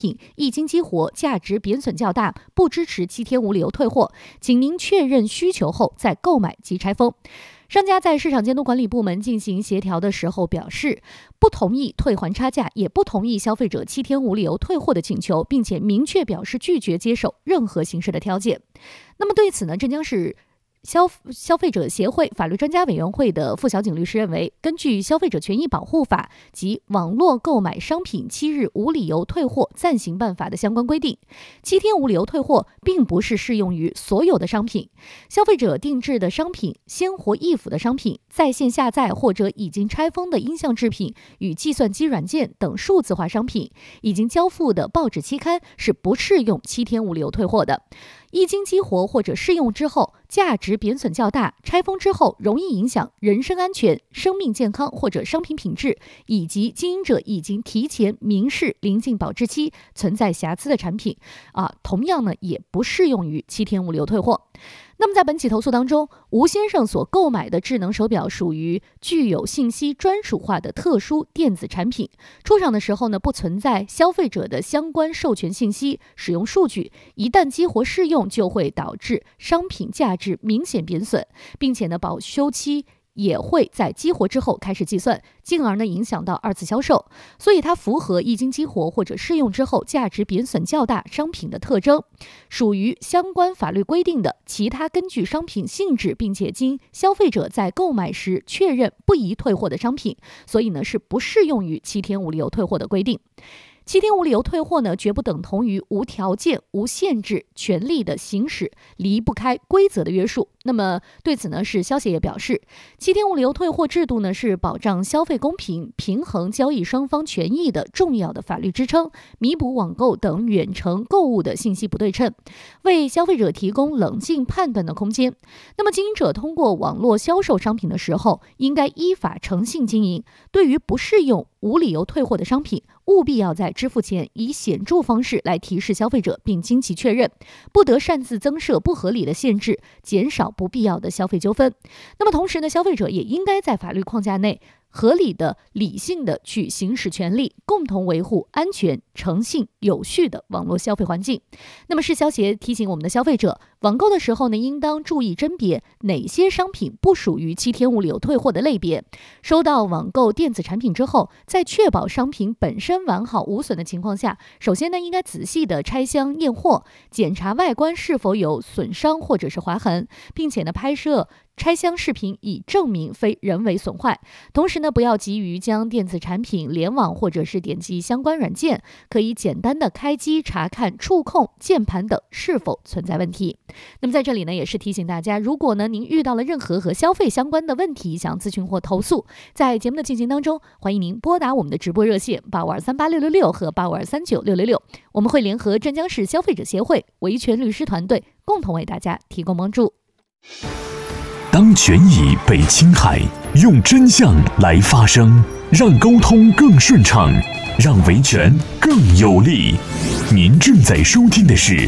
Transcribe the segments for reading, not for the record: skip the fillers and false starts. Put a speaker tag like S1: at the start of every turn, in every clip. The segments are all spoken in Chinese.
S1: 品一经激活，价值贬损较大，不支持7天无理由退货，请您确认需求后再购买及拆封。商家在市场监督管理部门进行协调的时候表示，不同意退还差价，也不同意消费者7天无理由退货的请求，并且明确表示拒绝接受任何形式的调解。那么对此呢，镇江市消费者协会法律专家委员会的傅小景律师认为，根据《消费者权益保护法》及网络购买商品7日无理由退货暂行办法的相关规定，7天无理由退货并不是适用于所有的商品。消费者定制的商品、鲜活易腐的商品、在线下载或者已经拆封的音像制品与计算机软件等数字化商品，已经交付的报纸期刊是不适用7天无理由退货的。一经激活或者试用之后，价值贬损较大，拆封之后容易影响人身安全、生命健康或者商品品质，以及经营者已经提前明示临近保质期、存在瑕疵的产品，同样呢也不适用于7天无理由退货。那么在本起投诉当中，吴先生所购买的智能手表属于具有信息专属化的特殊电子产品，出厂的时候呢不存在消费者的相关授权信息、使用数据，一旦激活试用就会导致商品价值明显贬损，并且呢保修期也会在激活之后开始计算，进而呢影响到二次销售，所以它符合一经激活或者试用之后价值贬损较大商品的特征，属于相关法律规定的其他根据商品性质并且经消费者在购买时确认不宜退货的商品，所以呢是不适用于7天无理由退货的规定。7天无理由退货呢，绝不等同于无条件、无限制权利的行使，离不开规则的约束。那么对此呢，市消协也表示，7天无理由退货制度呢，是保障消费公平、平衡交易双方权益的重要的法律支撑，弥补网购等远程购物的信息不对称，为消费者提供冷静判断的空间。那么经营者通过网络销售商品的时候，应该依法诚信经营，对于不适用无理由退货的商品，务必要在支付前以显著方式来提示消费者，并经其确认，不得擅自增设不合理的限制，减少不必要的消费纠纷。那么同时呢，消费者也应该在法律框架内合理的、理性的去行使权利，共同维护安全、诚信、有序的网络消费环境。那么市消协提醒我们的消费者，网购的时候呢，应当注意甄别哪些商品不属于7天无理由退货的类别。收到网购电子产品之后，在确保商品本身完好无损的情况下，首先呢，应该仔细的拆箱验货，检查外观是否有损伤或者是划痕，并且呢，拍摄拆箱视频以证明非人为损坏。同时呢，不要急于将电子产品联网或者是点击相关软件，可以简单的开机查看触控、键盘等是否存在问题。那么在这里呢，也是提醒大家，如果呢您遇到了任何和消费相关的问题，想咨询或投诉，在节目的进行当中，欢迎您拨打我们的直播热线85238666和85239666，我们会联合镇江市消费者协会维权律师团队，共同为大家提供帮助。
S2: 当权益被侵害，用真相来发声，让沟通更顺畅，让维权更有力。您正在收听的是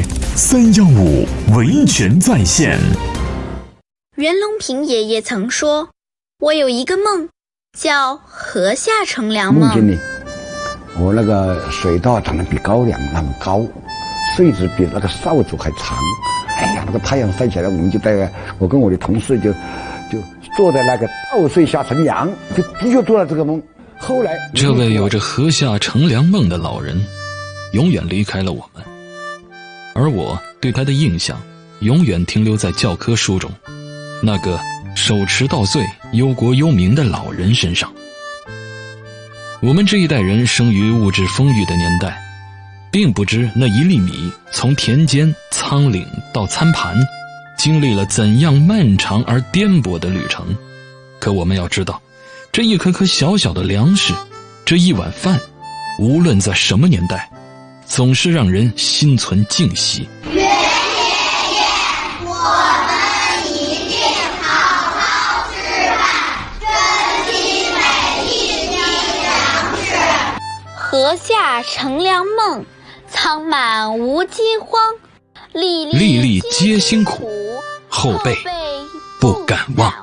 S2: 315维权在线。
S3: 袁隆平爷爷曾说，我有一个梦，叫河下乘凉梦。
S4: 梦见呢，我那个水稻长得比高粱那么高，穗子比那个扫帚还长。哎呀，那个太阳晒起来，我们就我跟我的同事就坐在那个稻穗下乘凉，就做了这个梦。后来，
S5: 这位有着河下乘凉梦的老人，永远离开了我们，而我对他的印象，永远停留在教科书中，那个手持稻穗、忧国忧民的老人身上。我们这一代人生于物质丰裕的年代，并不知那一粒米从田间、仓廪到餐盘，经历了怎样漫长而颠簸的旅程。可我们要知道，这一颗颗小小的粮食，这一碗饭，无论在什么年代，总是让人心存敬惜。
S6: 袁爷爷，我们一定好好吃饭，珍惜每一滴粮食。
S3: 河下乘凉梦，仓满无饥荒，粒
S5: 粒皆辛苦，后辈不敢忘。